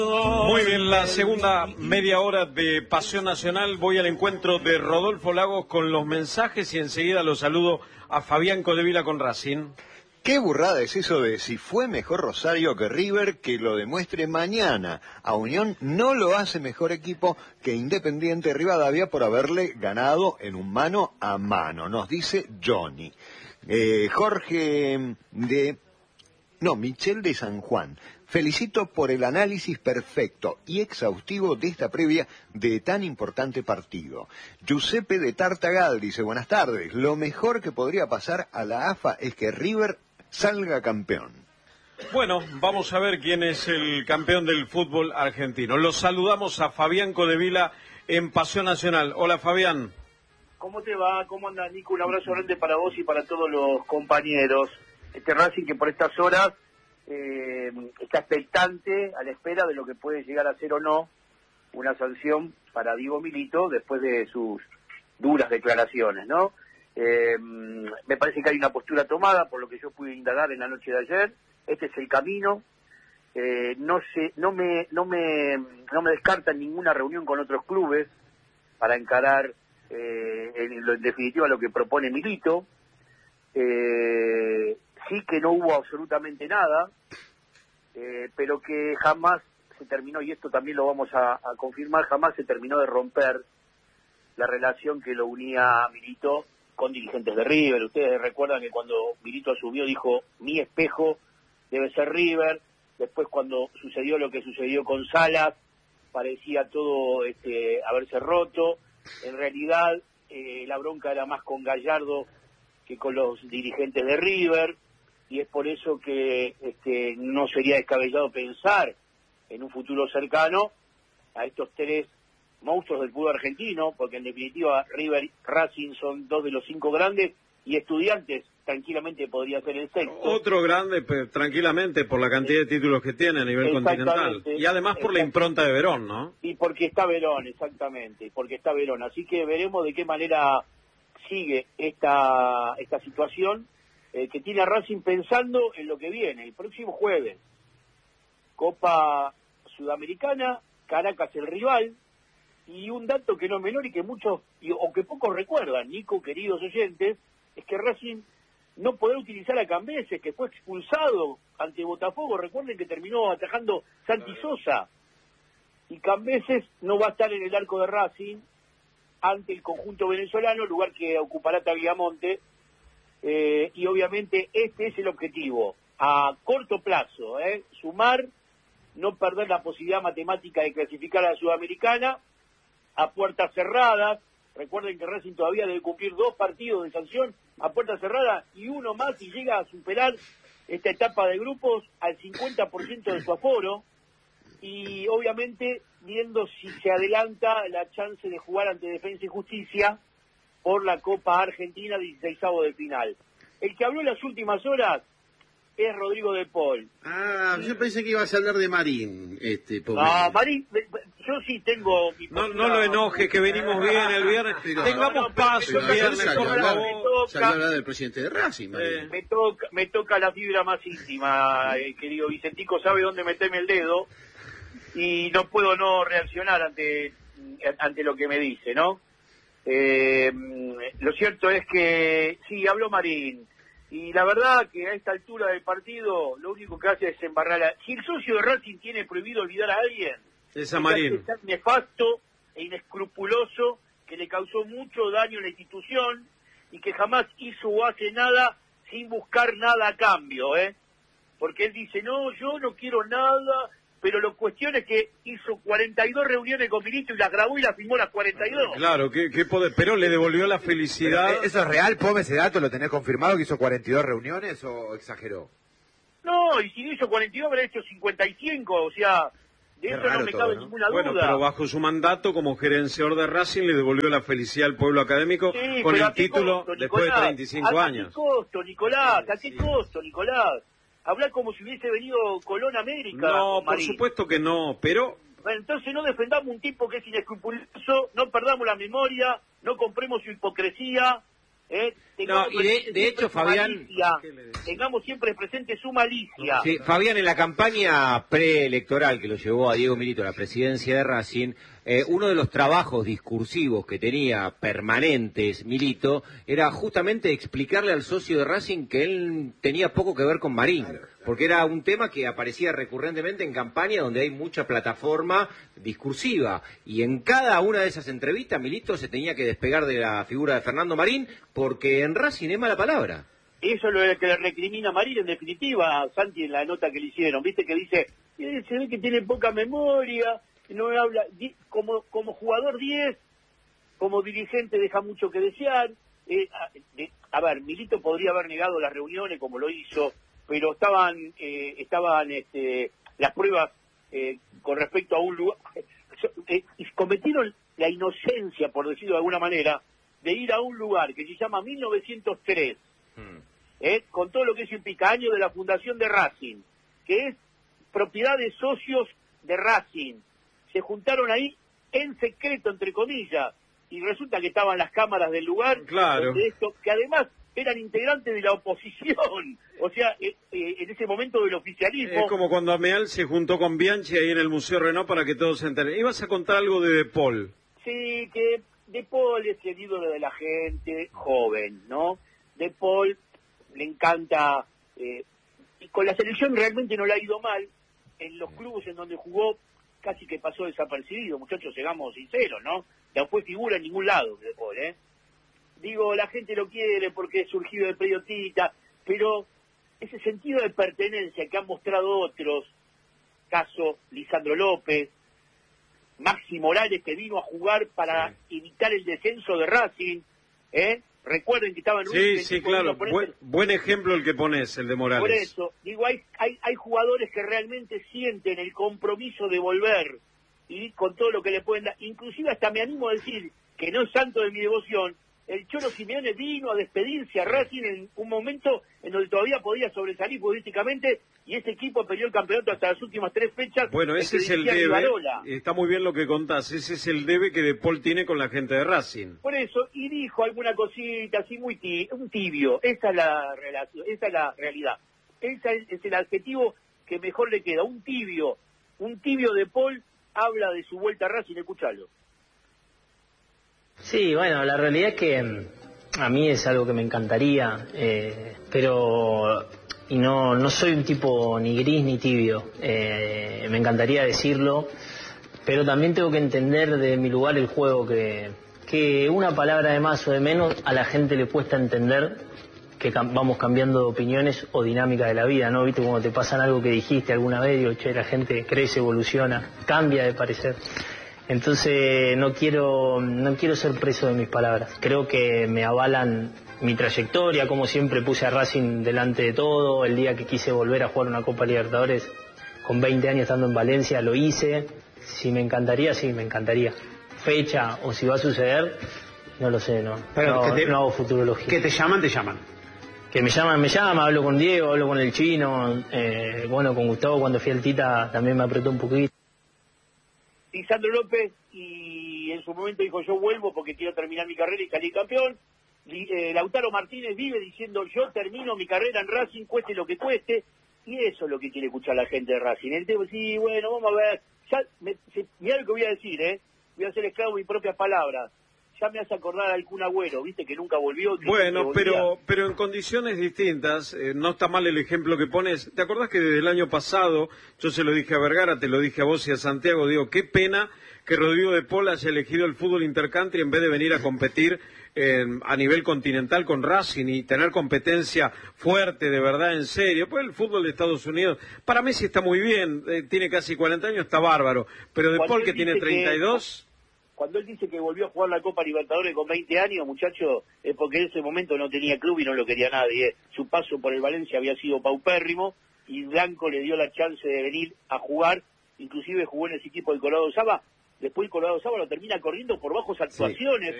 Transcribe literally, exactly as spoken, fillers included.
Muy bien, la segunda media hora de Pasión Nacional. Voy al encuentro de Rodolfo Lagos con los mensajes y enseguida los saludo a Fabián Codevila con Racing. ¿Qué burrada es eso de si fue mejor Rosario que River? Que lo demuestre mañana. A Unión no lo hace mejor equipo que Independiente Rivadavia por haberle ganado en un mano a mano, nos dice Johnny. Eh, Jorge de... No, Michel de San Juan. Felicito por el análisis perfecto y exhaustivo de esta previa de tan importante partido. Giuseppe de Tartagal dice, buenas tardes, lo mejor que podría pasar a la A F A es que River salga campeón. Bueno, vamos a ver quién es el campeón del fútbol argentino. Los saludamos a Fabián Codevila en Pasión Nacional. Hola, Fabián. ¿Cómo te va? ¿Cómo andas, Nico? Un abrazo grande para vos y para todos los compañeros. Este Racing que por estas horas eh, está expectante a la espera de lo que puede llegar a ser o no una sanción para Diego Milito después de sus duras declaraciones, ¿no? Eh, me parece que hay una postura tomada por lo que yo pude indagar en la noche de ayer. Este es el camino. Eh, no sé, no me, no me, no me descartan ninguna reunión con otros clubes para encarar eh, en, en definitiva lo que propone Milito. Eh, sí que no hubo absolutamente nada, eh, pero que jamás se terminó, y esto también lo vamos a, a confirmar, jamás se terminó de romper la relación que lo unía a Milito con dirigentes de River. Ustedes recuerdan que cuando Milito asumió dijo, mi espejo debe ser River. Después cuando sucedió lo que sucedió con Salas, parecía todo este, haberse roto. En realidad eh, la bronca era más con Gallardo que con los dirigentes de River, y es por eso que este, no sería descabellado pensar en un futuro cercano a estos tres monstruos del fútbol argentino, porque en definitiva River y Racing son dos de los cinco grandes, y Estudiantes tranquilamente podría ser el sexto. Otro grande, pero tranquilamente, por la cantidad de títulos que tiene a nivel continental. Y además por la impronta de Verón, ¿no? Y porque está Verón, exactamente, porque está Verón. Así que veremos de qué manera sigue esta esta situación eh, que tiene a Racing pensando en lo que viene. El próximo jueves, Copa Sudamericana, Caracas el rival, y un dato que no es menor y que muchos, o que pocos recuerdan, Nico, queridos oyentes, es que Racing no podrá utilizar a Cambeses, que fue expulsado ante Botafogo. Recuerden que terminó atajando Santi Sosa, y Cambeses no va a estar en el arco de Racing ante el conjunto venezolano, lugar que ocupará Tagliamonte, eh, y obviamente este es el objetivo, a corto plazo, eh, sumar, no perder la posibilidad matemática de clasificar a la Sudamericana, a puertas cerradas. Recuerden que Racing todavía debe cumplir dos partidos de sanción a puertas cerradas y uno más, y llega a superar esta etapa de grupos al cincuenta por ciento de su aforo, y obviamente viendo si se adelanta la chance de jugar ante Defensa y Justicia por la Copa Argentina, dieciseisavo de final. El que habló en las últimas horas es Rodrigo de Paul. Ah, yo pensé que ibas a hablar de Marín. Este, pobre. Ah, Marín, yo sí tengo mi no, no lo enoje, que venimos bien el viernes. Pero, Tengamos no, paso el viernes, por favor. Salió a hablar del presidente de Racing, Marín. Eh. Me toca, me toca la fibra más íntima, eh, querido Vicentico, sabe dónde meterme el dedo, y no puedo no reaccionar ante ante lo que me dice, ¿no? Eh, lo cierto es que sí, habló Marín, y la verdad que a esta altura del partido lo único que hace es embarrar a... Si el socio de Racing tiene prohibido olvidar a alguien, es a Marín. Es tan nefasto e inescrupuloso que le causó mucho daño a la institución y que jamás hizo o hace nada sin buscar nada a cambio, ¿eh? Porque él dice, no, yo no quiero nada, pero la cuestión es que hizo cuarenta y dos reuniones con Milito y las grabó y las filmó las cuarenta y dos. Claro, qué, qué poder, pero le devolvió la felicidad. Pero, ¿eso es real, Pome, ese dato? ¿Lo tenés confirmado que hizo cuarenta y dos reuniones o exageró? No, y si hizo cuarenta y dos habrá hecho cincuenta y cinco, o sea, de Qué eso no me todo, cabe ¿no? ninguna Bueno, duda. pero bajo su mandato como gerenciador de Racing le devolvió la felicidad al pueblo académico Sí, con pero el ¿a qué título costo, después de Nicolás? treinta y cinco ¿A, años. ¿A qué costo, Nicolás? ¿A qué Sí. costo, Nicolás? Hablar como si hubiese venido Colón a América. No, por Marín. supuesto que no, pero Bueno, entonces no defendamos un tipo que es inescrupuloso, no perdamos la memoria, no compremos su hipocresía, ¿eh? No, y de, de hecho, Fabián... Tengamos siempre presente su malicia. Sí, Fabián, en la campaña preelectoral que lo llevó a Diego Milito a la presidencia de Racing, eh, uno de los trabajos discursivos que tenía permanentes Milito era justamente explicarle al socio de Racing que él tenía poco que ver con Marín, porque era un tema que aparecía recurrentemente en campaña donde hay mucha plataforma discursiva, y en cada una de esas entrevistas Milito se tenía que despegar de la figura de Fernando Marín, porque en Racing es mala palabra. Eso es lo que le recrimina a Marín, en definitiva, Santi, en la nota que le hicieron. Viste que dice, eh, se ve que tiene poca memoria, no habla, di, como como jugador diez, como dirigente deja mucho que desear. Eh, a, de, a ver, Milito podría haber negado las reuniones como lo hizo, pero estaban eh, estaban este, las pruebas eh, con respecto a un lugar. Eh, cometieron la inocencia, por decirlo de alguna manera, de ir a un lugar que se llama mil novecientos tres. Hmm. Eh, con todo lo que eso implica, año de la fundación de Racing, que es propiedad de socios de Racing. Se juntaron ahí en secreto, entre comillas, y resulta que estaban las cámaras del lugar, claro, de esto, que además eran integrantes de la oposición, o sea, eh, eh, en ese momento del oficialismo. Es como cuando Ameal se juntó con Bianchi ahí en el Museo Renault para que todos se enteren. Ibas a contar algo de De Paul. Sí, que De Paul es el ídolo de la gente joven, ¿no? De Paul le encanta, eh, y con la selección realmente no le ha ido mal, en los clubes en donde jugó casi que pasó desapercibido, muchachos, llegamos sinceros, ¿no? No fue figura en ningún lado, De Paul, ¿eh? Digo, la gente lo quiere porque es surgido de periodista, pero ese sentido de pertenencia que han mostrado otros, caso Lisandro López, Maxi Morales, que vino a jugar para sí. evitar el descenso de Racing, ¿eh? Recuerden que estaban... Sí, sí, claro, buen, buen ejemplo el que pones, el de Morales. Por eso, digo, hay, hay, hay jugadores que realmente sienten el compromiso de volver, y con todo lo que le pueden dar, inclusive hasta me animo a decir, que no es santo de mi devoción, el Cholo Simeone vino a despedirse a Racing en un momento en donde todavía podía sobresalir futbolísticamente, y ese equipo peleó el campeonato hasta las últimas tres fechas. Bueno, ese es el debe, Rivarola. Está muy bien lo que contás, ese es el debe que De Paul tiene con la gente de Racing. Por eso, y dijo alguna cosita así muy tibio, un tibio, esa es la relación, esa es la realidad, ese es, es el adjetivo que mejor le queda, un tibio, un tibio De Paul habla de su vuelta a Racing, escúchalo. Sí, bueno, la realidad es que a mí es algo que me encantaría, eh, pero y no no soy un tipo ni gris ni tibio, eh, me encantaría decirlo, pero también tengo que entender de mi lugar el juego, que, que una palabra de más o de menos a la gente le cuesta entender que cam vamos cambiando de opiniones o dinámica de la vida, ¿no? Viste, cuando te pasan algo que dijiste alguna vez, digo, che, la gente crece, evoluciona, cambia de parecer. Entonces no quiero no quiero ser preso de mis palabras. Creo que me avalan mi trayectoria, como siempre puse a Racing delante de todo. El día que quise volver a jugar una Copa Libertadores con veinte años estando en Valencia, lo hice. Si me encantaría, sí, me encantaría. Fecha o si va a suceder, no lo sé, no. Pero no, te, no hago futurología. Que te llaman, te llaman. Que me llaman, me llaman, hablo con Diego, hablo con el Chino, eh, bueno, con Gustavo cuando fui al Tita también me apretó un poquito. Lisandro López, y en su momento dijo, yo vuelvo porque quiero terminar mi carrera y salir campeón. Eh, Lautaro Martínez vive diciendo, yo termino mi carrera en Racing, cueste lo que cueste, y eso es lo que quiere escuchar la gente de Racing. El tema, sí, bueno, vamos a ver, ya me, se, mirá lo que voy a decir, ¿eh? Voy a ser esclavo de mis propias palabras. Ya me hace acordar a algún Agüero, viste, que nunca volvió. Bueno, pero pero en condiciones distintas, eh, no está mal el ejemplo que pones. ¿Te acordás que desde el año pasado, yo se lo dije a Vergara, te lo dije a vos y a Santiago, digo, qué pena que Rodrigo de Paul haya elegido el fútbol intercountry en vez de venir a competir eh, a nivel continental con Racing y tener competencia fuerte, de verdad, en serio? Pues el fútbol de Estados Unidos, para Messi está muy bien, eh, tiene casi cuarenta años, está bárbaro, pero de Paul que tiene treinta y dos... Que... Cuando él dice que volvió a jugar la Copa Libertadores con veinte años, muchacho, es porque en ese momento no tenía club y no lo quería nadie. Su paso por el Valencia había sido paupérrimo y Blanco le dio la chance de venir a jugar, inclusive jugó en ese equipo del Colorado Saba. Después el Colorado Saba lo termina corriendo por bajos actuaciones.